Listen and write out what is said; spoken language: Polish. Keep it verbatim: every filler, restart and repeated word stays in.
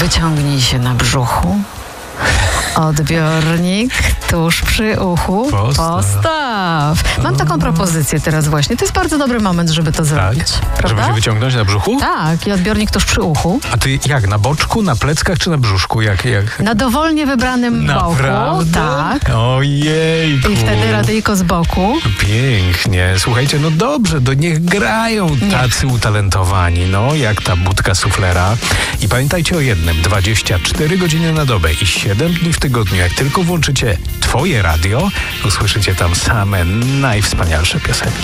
wyciągnij się na brzuchu. Odbiornik tuż przy uchu. Postaw. Postaw. Mam taką propozycję teraz właśnie. To jest bardzo dobry moment, żeby to zrobić. Tak? Prawda? Żeby się wyciągnąć na brzuchu? Tak, i odbiornik tuż przy uchu. A ty jak? Na boczku, na pleckach czy na brzuszku? Jak, jak? Na dowolnie wybranym Naprawdę? boku. Tak. Ojejku. I wtedy radyjko z boku. Pięknie. Słuchajcie, no dobrze, do niech grają tacy utalentowani, no jak ta budka suflera. I pamiętajcie o jednym, dwadzieścia cztery godziny na dobę i siedem dni w tygodniu. Jak tylko włączycie Twoje radio, usłyszycie tam same najwspanialsze piosenki.